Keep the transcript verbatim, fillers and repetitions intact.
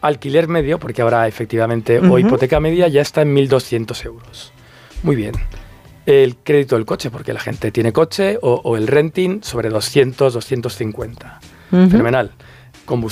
alquiler medio, porque ahora efectivamente, uh-huh. o hipoteca media ya está en mil doscientos euros. Muy bien. El crédito del coche, porque la gente tiene coche, o, o el renting sobre doscientos, doscientos cincuenta. Uh-huh. Fenomenal.